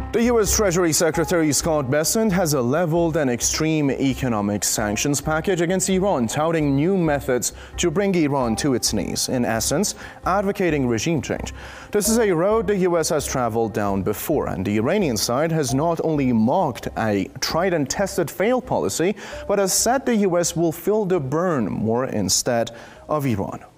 The U.S. Treasury Secretary Scott Bessent has leveled an extreme economic sanctions package against Iran, touting new methods to bring Iran to its knees, in essence, advocating regime change. This is a road the U.S. has traveled down before, and the Iranian side has not only mocked a tried and tested failed policy, but has said the U.S. will feel the burn more instead of Iran.